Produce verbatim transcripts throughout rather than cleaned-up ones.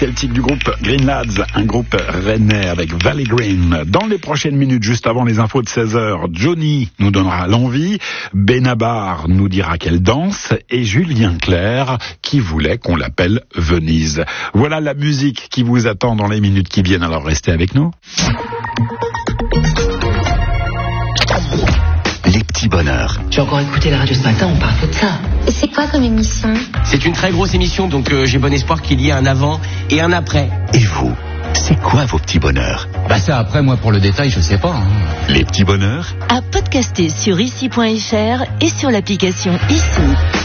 celtique du groupe Green Lads, un groupe rennais avec Valley Green. Dans les prochaines minutes, juste avant les infos de seize heures, Johnny nous donnera l'envie, Benabar nous dira qu'elle danse et Julien Clerc qui voulait qu'on l'appelle Venise. Voilà la musique qui vous attend dans les minutes qui viennent, alors restez avec nous. Les petits bonheurs. J'ai encore écouté la radio ce matin, on parle de ça. C'est quoi comme émission? C'est une très grosse émission, donc euh, j'ai bon espoir qu'il y ait un avant et un après. Et vous, c'est quoi vos petits bonheurs? Bah ça, après, moi, pour le détail, je sais pas. Hein. Les petits bonheurs à podcaster sur ici point f r et sur l'application Ici.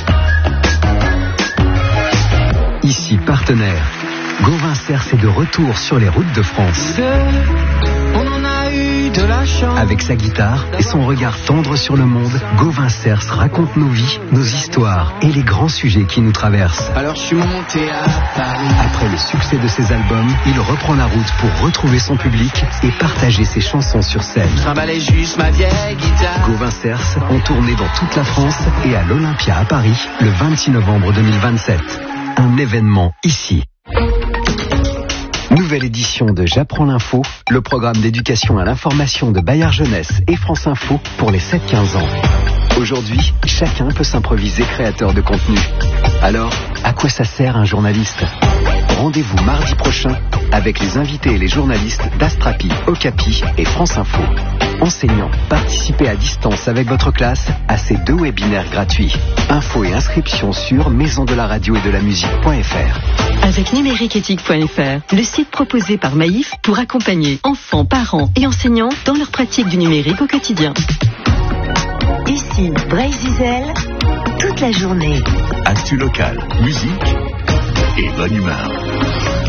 Ici, partenaire. Gauvin Cers est de retour sur les routes de France. On en a eu de la chance. Avec sa guitare et son regard tendre sur le monde, Gauvin Cers raconte nos vies, nos histoires et les grands sujets qui nous traversent. Alors je suis monté à Paris. Après le succès de ses albums, il reprend la route pour retrouver son public et partager ses chansons sur scène. Je trimballais juste ma vieille guitare. Gauvin Cers ont tourné dans toute la France et à l'Olympia à Paris le vingt-six novembre deux mille vingt-sept. Un événement ici. Nouvelle édition de J'apprends l'info, le programme d'éducation à l'information de Bayard Jeunesse et France Info pour les sept quinze ans. Aujourd'hui, chacun peut s'improviser créateur de contenu. Alors, à quoi ça sert un journaliste? Rendez-vous mardi prochain avec les invités et les journalistes d'Astrapi, Okapi et France Info. Enseignants, participez à distance avec votre classe à ces deux webinaires gratuits. Infos et inscriptions sur maison de la radio et de la musique point f r. Avec numériqueéthique point f r, le site proposé par Maïf pour accompagner enfants, parents et enseignants dans leur pratique du numérique au quotidien. Ici, Bray-Zizel, toute la journée. Actu local, musique et bonne humeur.